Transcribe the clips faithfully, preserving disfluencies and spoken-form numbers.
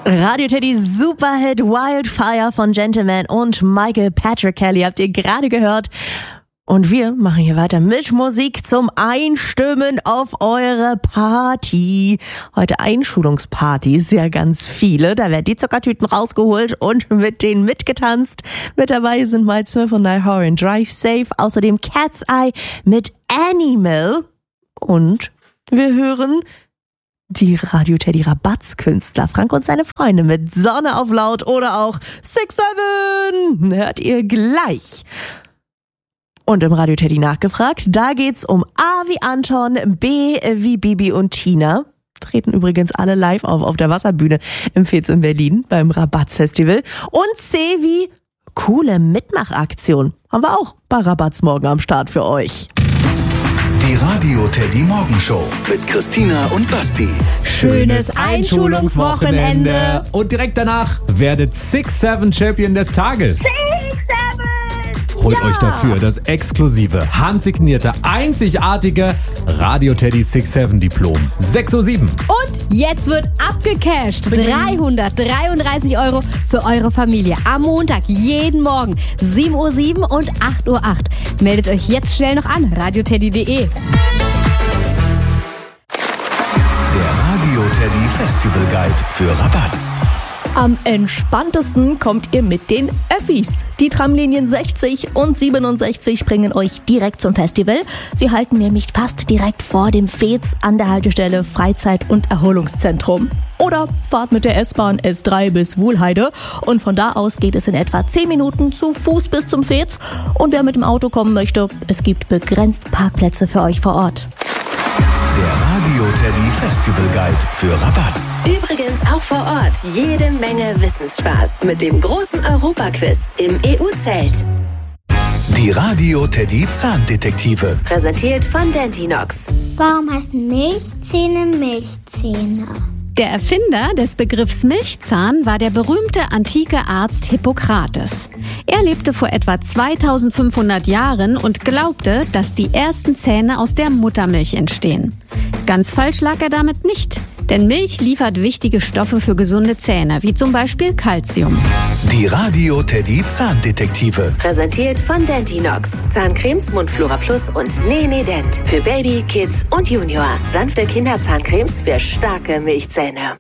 Radio Teddy Superhit Wildfire von Gentleman und Michael Patrick Kelly habt ihr gerade gehört. Und wir machen hier weiter mit Musik zum Einstimmen auf eure Party. Heute Einschulungspartys, ja ganz viele. Da werden die Zuckertüten rausgeholt und mit denen mitgetanzt. Mit dabei sind Miles Smith und Niall Horan, Drive Safe. Außerdem Cat's Eye mit Animal. Und wir hören die Radio Teddy Rabattskünstler Frank und seine Freunde mit Sonne auf Laut oder auch six seven. Hört ihr gleich. Und im Radio Teddy nachgefragt, da geht's um A wie Anton, B wie Bibi und Tina. Treten übrigens alle live auf auf der Wasserbühne im Fez in Berlin beim Rabatz-Festival. Und C wie coole Mitmachaktion. Haben wir auch bei Rabatz morgen am Start für euch. Die Radio Teddy Morgenshow mit Christina und Basti. Schönes Einschulungswochenende. Und direkt danach werdet six seven Champion des Tages. six seven! Holt Ja. euch dafür das exklusive, handsignierte, einzigartige Radio Teddy six seven Diplom. sechs Uhr sieben. Und jetzt wird abgecasht. dreihundertdreiunddreißig Euro für eure Familie. Am Montag, jeden Morgen. sieben Uhr sieben und acht Uhr acht. Meldet euch jetzt schnell noch an. radioteddy punkt de. Der Radio Teddy Festival Guide für Rabatz. Am entspanntesten kommt ihr mit den Öffis. Die Tramlinien sechzig und siebenundsechzig bringen euch direkt zum Festival. Sie halten nämlich fast direkt vor dem Fez an der Haltestelle Freizeit- und Erholungszentrum. Oder fahrt mit der S-Bahn S drei bis Wuhlheide und von da aus geht es in etwa zehn Minuten zu Fuß bis zum Fez. Und wer mit dem Auto kommen möchte, es gibt begrenzt Parkplätze für euch vor Ort. Der Radio Teddy Festival Guide für Rabatz. Übrigens auch vor Ort jede Menge Wissensspaß mit dem großen Europaquiz im E U-Zelt. Die Radio Teddy Zahndetektive. Präsentiert von Dentinox. Warum heißen Milchzähne Milchzähne? Der Erfinder des Begriffs Milchzahn war der berühmte antike Arzt Hippokrates. Er lebte vor etwa zweitausendfünfhundert Jahren und glaubte, dass die ersten Zähne aus der Muttermilch entstehen. Ganz falsch lag er damit nicht, denn Milch liefert wichtige Stoffe für gesunde Zähne, wie zum Beispiel Calcium. Die Radio Teddy Zahndetektive. Präsentiert von Dentinox. Zahncremes, Mundflora Plus und Nene Dent. Für Baby, Kids und Junior. Sanfte Kinderzahncremes für starke Milchzähne.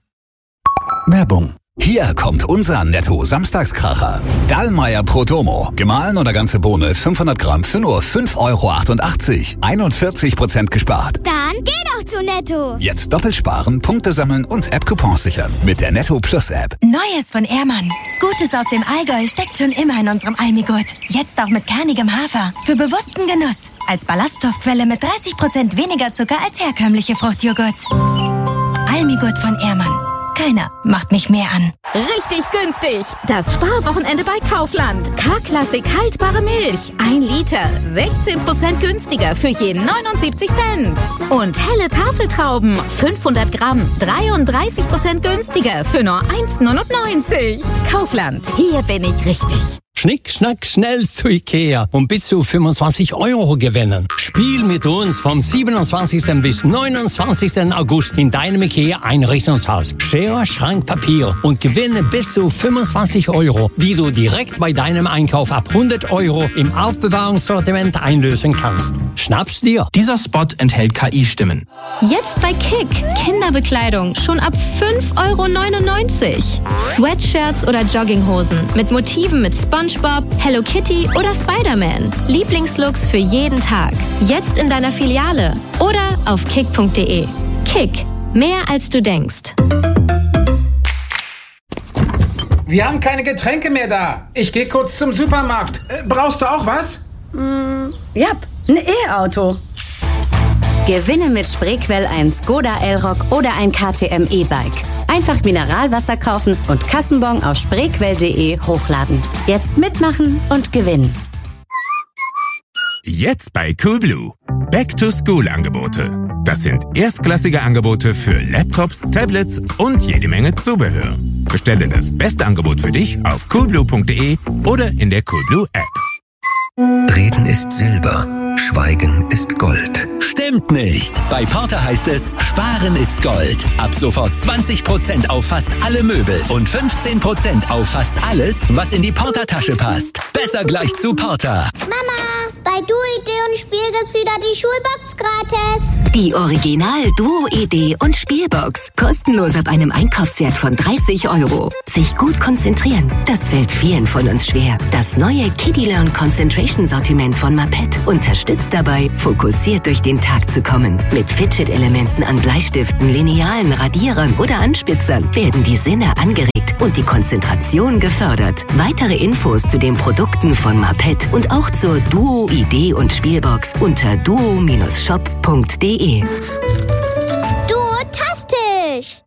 Werbung. Hier kommt unser Netto-Samstagskracher. Dallmayr Protomo. Gemahlen oder ganze Bohne fünfhundert Gramm für nur fünf Euro achtundachtzig. einundvierzig Prozent gespart. Dann geh doch zu Netto. Jetzt doppelt sparen, Punkte sammeln und App-Coupons sichern. Mit der Netto Plus App. Neues von Ehrmann. Gutes aus dem Allgäu steckt schon immer in unserem Almigurt. Jetzt auch mit kernigem Hafer. Für bewussten Genuss. Als Ballaststoffquelle mit dreißig Prozent weniger Zucker als herkömmliche Fruchtjoghurts. Almigurt von Ehrmann. Keiner macht mich mehr an. Richtig günstig! Das Sparwochenende bei Kaufland. K-Klassik haltbare Milch. Ein Liter. sechzehn Prozent günstiger für je neunundsiebzig Cent. Und helle Tafeltrauben. fünfhundert Gramm. dreiunddreißig Prozent günstiger für nur eins neunundneunzig. Kaufland. Hier bin ich richtig. Schnick, schnack, schnell zu Ikea und bis zu fünfundzwanzig Euro gewinnen. Spiel mit uns vom siebenundzwanzigsten bis neunundzwanzigsten August in deinem Ikea-Einrichtungshaus. Schere, Schrank, Papier und gewinne bis zu fünfundzwanzig Euro, die du direkt bei deinem Einkauf ab hundert Euro im Aufbewahrungssortiment einlösen kannst. Schnapp's dir. Dieser Spot enthält K I-Stimmen. Jetzt bei Kick. Kinderbekleidung schon ab fünf Euro neunundneunzig. Sweatshirts oder Jogginghosen mit Motiven mit SpongeBob, Hello Kitty oder Spider-Man. Lieblingslooks für jeden Tag. Jetzt in deiner Filiale oder auf kick punkt de. Kick. Mehr als du denkst. Wir haben keine Getränke mehr da. Ich gehe kurz zum Supermarkt. Äh, brauchst du auch was? Mm, ja, ein E-Auto. Gewinne mit Spreequell ein Skoda Elrock oder ein K T M E-Bike. Einfach Mineralwasser kaufen und Kassenbon auf spreequell punkt de hochladen. Jetzt mitmachen und gewinnen. Jetzt bei Coolblue. Back-to-School-Angebote. Das sind erstklassige Angebote für Laptops, Tablets und jede Menge Zubehör. Bestelle das beste Angebot für dich auf coolblue punkt de oder in der Coolblue App. Reden ist Silber, Schweigen ist Gold. Stimmt nicht. Bei Porter heißt es, Sparen ist Gold. Ab sofort zwanzig Prozent auf fast alle Möbel und fünfzehn Prozent auf fast alles, was in die Porter-Tasche passt. Besser gleich zu Porter. Mama, bei Duo, Idee und Spiel gibt's wieder die Schulbox gratis. Die Original Duo, Idee und Spielbox. Kostenlos ab einem Einkaufswert von dreißig Euro. Sich gut konzentrieren, das fällt vielen von uns schwer. Das neue Kiddie Learn Concentration Sortiment von Mapet unterstützt dabei, fokussiert durch den Tag zu kommen. Mit Fidget-Elementen an Bleistiften, Linealen, Radierern oder Anspitzern werden die Sinne angeregt und die Konzentration gefördert. Weitere Infos zu den Produkten von Mapet und auch zur Duo, Idee und Spielbox unter duo Bindestrich shop punkt de. Duotastisch!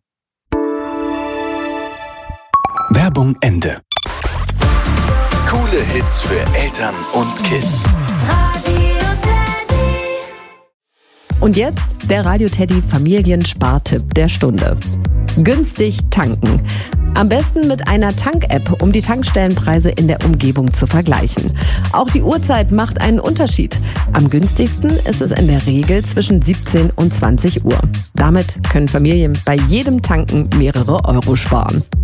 Werbung Ende. Coole Hits für Eltern und Kids. Und jetzt der Radio Teddy Familienspartipp der Stunde. Günstig tanken. Am besten mit einer Tank-App, um die Tankstellenpreise in der Umgebung zu vergleichen. Auch die Uhrzeit macht einen Unterschied. Am günstigsten ist es in der Regel zwischen siebzehn und zwanzig Uhr. Damit können Familien bei jedem Tanken mehrere Euro sparen.